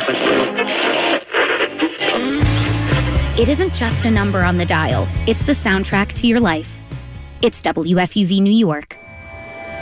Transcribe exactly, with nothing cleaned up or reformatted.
It isn't just a number on the dial. It's the soundtrack to your life. It's W F U V New York.